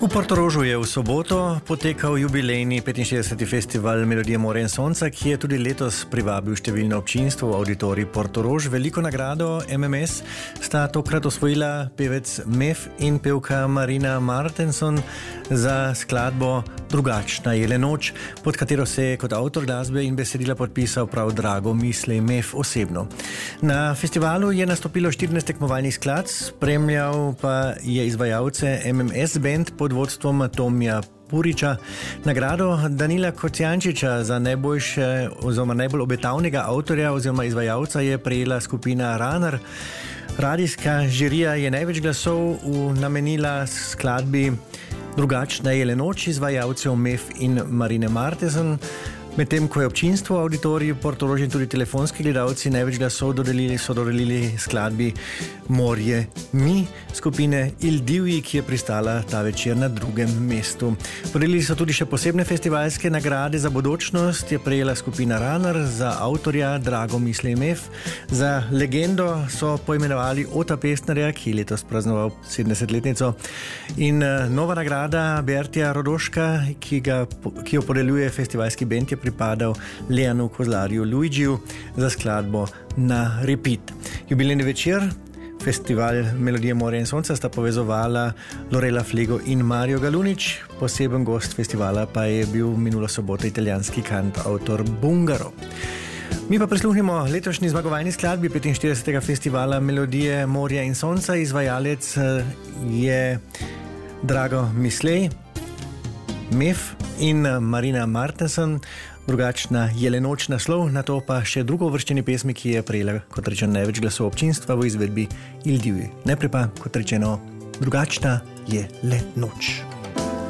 V Portorožu je v soboto potekal jubilejni 65. festival Melodije Morja in Sonca, ki je tudi letos privabil številno občinstvo v auditorij Portorož. Veliko nagrado MMS sta tokrat osvojila pevec Mef in pevka Marina Martenson za skladbo Drugačna je le noč, pod katero se je kot avtor glasbe in besedila podpisal prav Drago Mislej Mef osebno. Na festivalu je nastopilo 14 tekmovalnih skladb, spremljal pa je izvajalce MMS band pod vodstvom Tomija Puriča. Nagrado Danila Kocijančiča za najboljše oziroma najbolj obetavnega avtorja oziroma izvajalca je prejela skupina Runner. Radijska žirija je največ glasov namenila skladbi Drugačna je le noč izvajalcev Mef in Marine Martenson, medtem ko je občinstvo, auditorij, Portorož in tudi telefonski gledalci največ glasov dodelili skladbi Morje mi skupine Il Divji, ki je pristala ta večer na drugem mestu. Podelili so tudi še posebne festivalske nagrade. Za bodočnost je prejela skupina Runner, za avtorja Drago Mislej Mef, za legendo so poimenovali Ota Pestnerja, ki je letos praznoval 70-letnico, in nova nagrada Bertija Rodoška, ki jo podeljuje festivalski bend, je pripadal Leanu Kozlarju Luigiju za skladbo Na repeat. Jubilejni večer Festival Melodije Morja in Sonca sta povezovala Lorela Flego in Mario Galunič. Poseben gost festivala pa je bil minulo soboto italijanski kantavtor Bungaro. Mi pa prisluhnimo letošnji zmagovalni skladbi 45. festivala Melodije Morja in Sonca. Izvajalec je Drago Mislej Mef in Marina Martenson. Drugačna je le noč naslov, na to pa še drugo uvrščeni pesmi, ki je prejela, kot rečeno, največ glasov občinstva v izvedbi Il Divji. Najprej pa, kot rečeno, Drugačna je le noč.